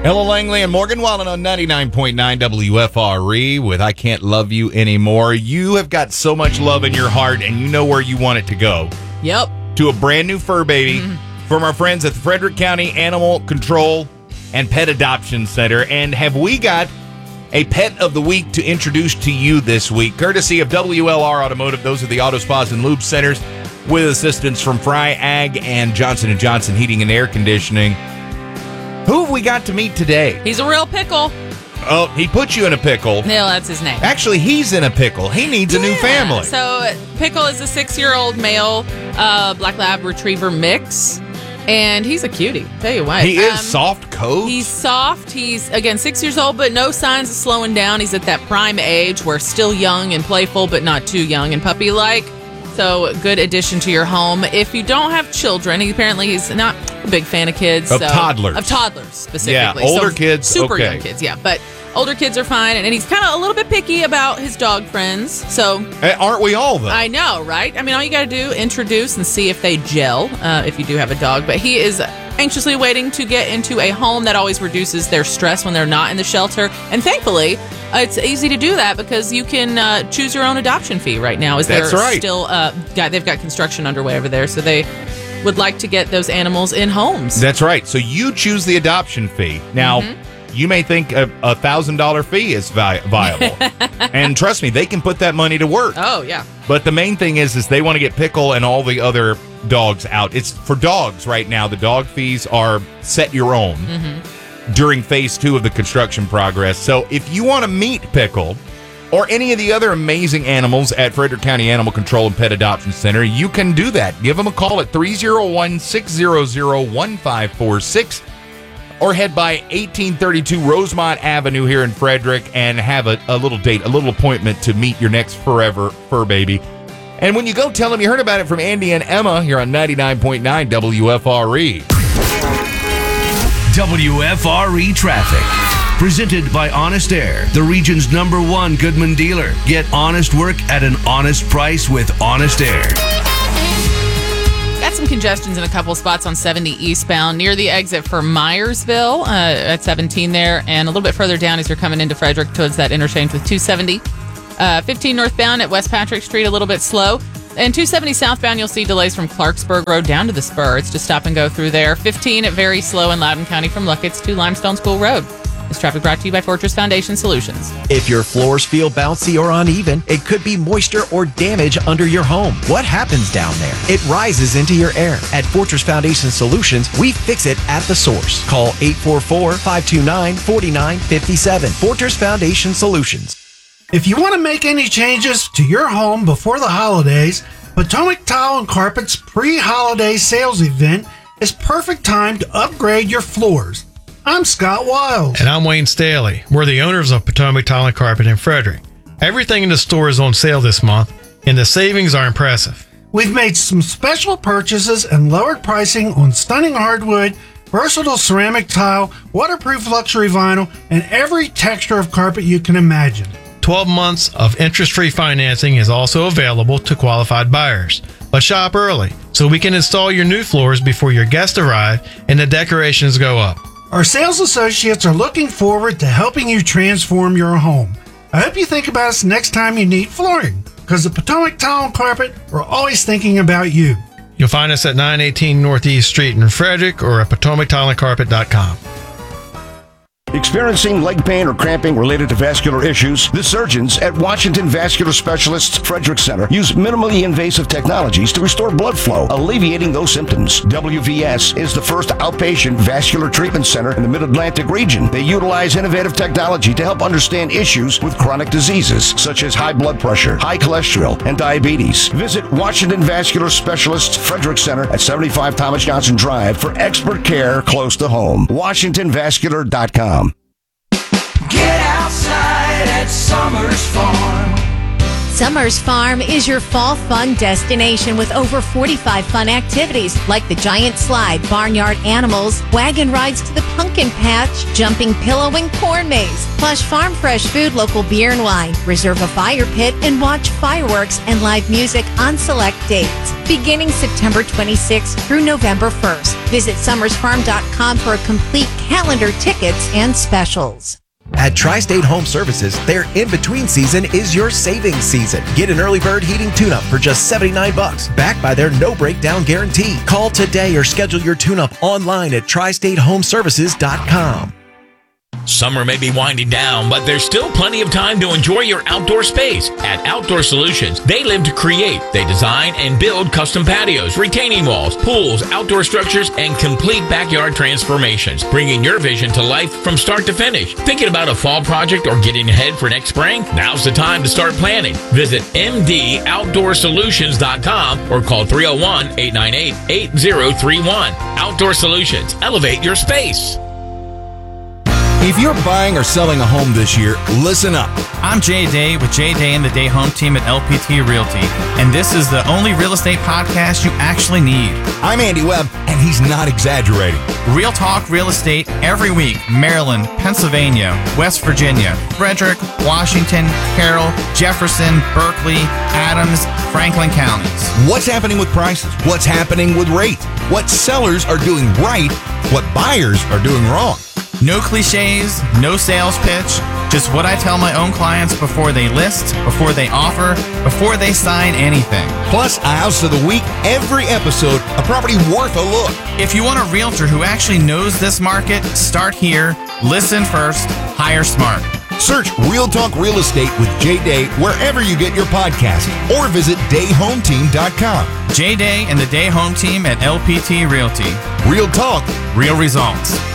Ella Langley and Morgan Wallen on 99.9 WFRE with I Can't Love You Anymore. You have got so much love in your heart, and you know where you want it to go. Yep. To a brand new fur baby from our friends at the Frederick County Animal Control and Pet Adoption Center. And have we got a pet of the week to introduce to you this week, courtesy of WLR Automotive. Those are the auto spas and lube centers with assistance from Fry Ag and Johnson & Johnson Heating and Air Conditioning. Who have we got to meet today? He's a real pickle. Oh, he put you in a pickle. No, that's his name. Actually, he's in a pickle. He needs a new family. So Pickle is a 6-year-old male Black Lab Retriever mix. And he's a cutie. Tell you what. He is soft coat. He's soft. He's, again, 6 years old, but no signs of slowing down. He's at that prime age where still young and playful, but not too young and puppy-like. So good addition to your home. If you don't have children, he's not a big fan of kids. Toddlers. Of toddlers, specifically. Yeah, older kids, super okay. young kids, yeah. But older kids are fine. And he's kind of a little bit picky about his dog friends. So aren't we all, though? I know, right? I mean, all you got to do, introduce and see if they gel, if you do have a dog. But he is anxiously waiting to get into a home that always reduces their stress when they're not in the shelter. And thankfully, it's easy to do that because you can choose your own adoption fee right now. That's right. They've got construction underway over there, so they would like to get those animals in homes. That's right. So you choose the adoption fee. Now, you may think a $1,000 fee is viable. And trust me, they can put that money to work. Oh, yeah. But the main thing is they want to get Pickle and all the other dogs out. It's for dogs right now. The dog fees are set your own during phase 2 of the construction progress. So if you want to meet Pickle or any of the other amazing animals at Frederick County Animal Control and Pet Adoption Center, you can do that. Give them a call at 301-600-1546 or head by 1832 Rosemont Avenue here in Frederick and have a little date, a little appointment to meet your next forever fur baby. And when you go, tell them you heard about it from Andy and Emma here on 99.9 WFRE. WFRE Traffic. Presented by Honest Air, the region's #1 Goodman dealer. Get honest work at an honest price with Honest Air. Got some congestions in a couple spots on 70 eastbound near the exit for Myersville at 17 there, and a little bit further down as you're coming into Frederick towards that interchange with 270. 15 northbound at West Patrick Street, a little bit slow. And 270 southbound, you'll see delays from Clarksburg Road down to the Spur. It's just stop and go through there. 15 at very slow in Loudoun County from Luckett's to Limestone School Road. This traffic brought to you by Fortress Foundation Solutions. If your floors feel bouncy or uneven, it could be moisture or damage under your home. What happens down there? It rises into your air. At Fortress Foundation Solutions, we fix it at the source. Call 844-529-4957. Fortress Foundation Solutions. If you want to make any changes to your home before the holidays, Potomac Tile and Carpet's pre-holiday sales event is perfect time to upgrade your floors. I'm Scott Wiles. And I'm Wayne Staley. We're the owners of Potomac Tile and Carpet in Frederick. Everything in the store is on sale this month, and the savings are impressive. We've made some special purchases and lowered pricing on stunning hardwood, versatile ceramic tile, waterproof luxury vinyl, and every texture of carpet you can imagine. 12 months of interest-free financing is also available to qualified buyers. But shop early so we can install your new floors before your guests arrive and the decorations go up. Our sales associates are looking forward to helping you transform your home. I hope you think about us next time you need flooring, because at Potomac Tile and Carpet, we're always thinking about you. You'll find us at 918 Northeast Street in Frederick or at PotomacTileandCarpet.com. Experiencing leg pain or cramping related to vascular issues? The surgeons at Washington Vascular Specialists Frederick Center use minimally invasive technologies to restore blood flow, alleviating those symptoms. WVS is the first outpatient vascular treatment center in the Mid-Atlantic region. They utilize innovative technology to help understand issues with chronic diseases such as high blood pressure, high cholesterol, and diabetes. Visit Washington Vascular Specialists Frederick Center at 75 Thomas Johnson Drive for expert care close to home. WashingtonVascular.com. Get outside at Summers Farm. Summers Farm is your fall fun destination with over 45 fun activities like the giant slide, barnyard animals, wagon rides to the pumpkin patch, jumping pillow and corn maze, plus farm fresh food, local beer and wine. Reserve a fire pit and watch fireworks and live music on select dates, beginning September 26th through November 1st. Visit summersfarm.com for a complete calendar, tickets, and specials. At Tri-State Home Services, their in-between season is your savings season. Get an early bird heating tune-up for just $79, backed by their no-breakdown guarantee. Call today or schedule your tune-up online at tristatehomeservices.com. Summer may be winding down, but there's still plenty of time to enjoy your outdoor space. At Outdoor Solutions, they live to create. They design and build custom patios, retaining walls, pools, outdoor structures, and complete backyard transformations, bringing your vision to life from start to finish. Thinking about a fall project or getting ahead for next spring? Now's the time to start planning. Visit mdoutdoorsolutions.com or call 301-898-8031. Outdoor Solutions. Elevate your space. If you're buying or selling a home this year, listen up. I'm Jay Day with Jay Day and the Day Home Team at LPT Realty, and this is the only real estate podcast you actually need. I'm Andy Webb, and he's not exaggerating. Real talk real estate every week. Maryland, Pennsylvania, West Virginia, Frederick, Washington, Carroll, Jefferson, Berkeley, Adams, Franklin counties. What's happening with prices? What's happening with rates? What sellers are doing right? What buyers are doing wrong? No cliches, no sales pitch, just what I tell my own clients before they list, before they offer, before they sign anything. Plus, a house of the week, every episode, a property worth a look. If you want a realtor who actually knows this market, start here, listen first, hire smart. Search Real Talk Real Estate with Jay Day wherever you get your podcast or visit dayhometeam.com. Jay Day and the Day Home Team at LPT Realty. Real talk, real results.